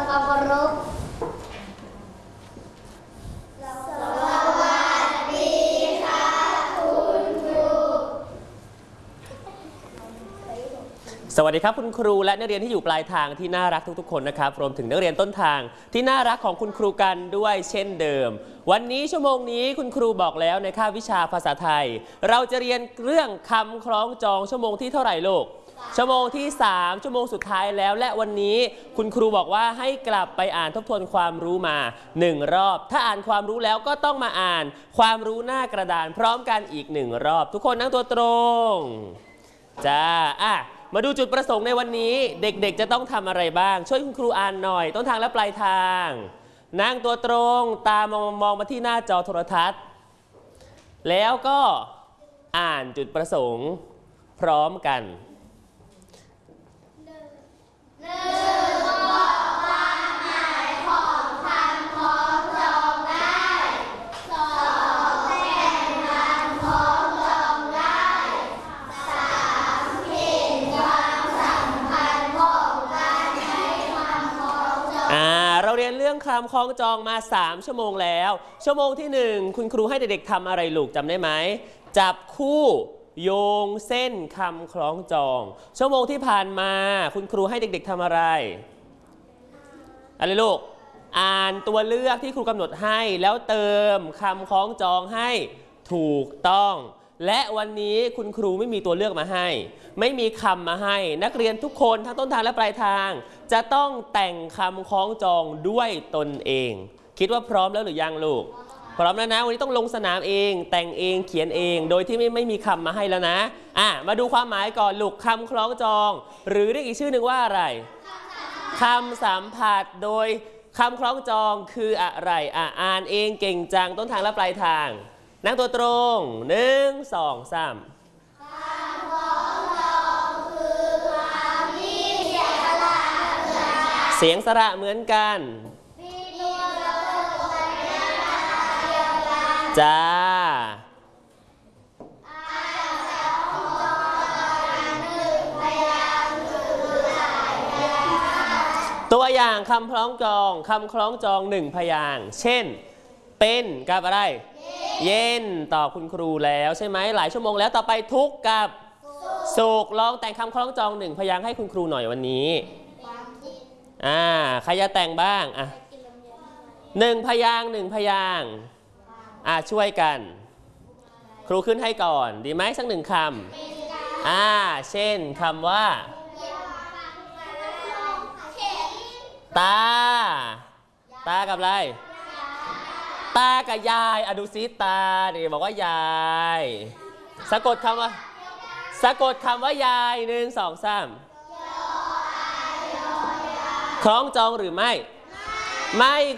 ความเคารพสวัสดีครับคุณครูและนักเรียนที่อยู่ปลายทางที่น่ารักทุกๆคนนะครับรวมถึงนักเรียนต้นทางที่น่ารักของคุณครูกันด้วยเช่นเดิมวันนี้ชั่วโมงนี้คุณครูบอกแล้วในคาบวิชาภาษาไทยเราจะเรียนเรื่องคำคล้องจองชั่วโมงที่เท่าไหร่ลูกชั่วโมงที่3ชั่วโมงสุดท้ายแล้วและวันนี้คุณครูบอกว่าให้กลับไปอ่านทบทวนความรู้มา1รอบถ้าอ่านความรู้แล้วก็ต้องมาอ่านความรู้หน้ากระดานพร้อมกันอีก1รอบทุกคนนั่งตัวตรงจ้ามาดูจุดประสงค์ในวันนี้เด็กๆจะต้องทำอะไรบ้างช่วยคุณครูอ่านหน่อยต้นทางและปลายทางนั่งตัวตรงตามองมาที่หน้าจอโทรทัศน์แล้วก็อ่านจุดประสงค์พร้อมกันเราเรียนเรื่องคำคล้องจองมา3ชั่วโมงแล้วชั่วโมงที่1คุณครูให้เด็กๆทำอะไรลูกจำได้ไหมจับคู่โยงเส้นคำคล้องจองชั่วโมงที่ผ่านมาคุณครูให้เด็กๆทำอะไรลูกอ่านตัวเลือกที่ครูกำหนดให้แล้วเติมคำคล้องจองให้ถูกต้องและวันนี้คุณครูไม่มีตัวเลือกมาให้ไม่มีคำมาให้นักเรียนทุกคนทั้งต้นทางและปลายทางจะต้องแต่งคำคล้องจองด้วยตนเองคิดว่าพร้อมแล้วหรือยังลูกพร้อมแล้วนะวันนี้ต้องลงสนามเองแต่งเองเขียนเองโดยที่ไม่มีคำมาให้แล้วนะมาดูความหมายก่อนลูกคำคล้องจองหรือเรียกอีกชื่อหนึ่งว่าอะไรคำสัมผัสโดยคำคล้องจองคืออะไรอ่านเองเก่งจังต้นทางและปลายทางนั่งตัวตรง1 2 3เสียงสระเหมือนกันจ้าตัวอย่างคำคล้องจองคำคล้องจอง1พยางค์เช่นเป็นกับอะไรเย็นตอบคุณครูแล้วใช่ไหมหลายชั่วโมงแล้วต่อไปทุกกับสุขลองแต่งคำคล้องจอง1พยางค์ให้คุณครูหน่อยวันนี้ใครจะแต่งบ้าง1พยางค์1พยางค์ช่วยกันครูขึ้นให้ก่อนดีไหมสัก1คำเช่นคำว่าตากับอะไรตากับยายดูซิตาดิบอกว่ายายสะกดคำว่ายาย1 2 3คล้องจองหรือไม่